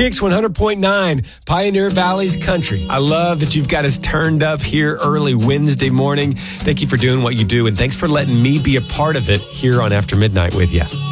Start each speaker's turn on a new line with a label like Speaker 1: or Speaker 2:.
Speaker 1: Kicks 100.9, Pioneer Valley's country. I love that you've got us turned up here early Wednesday morning. Thank you for doing what you do, and thanks for letting me be a part of it here on After Midnight with you.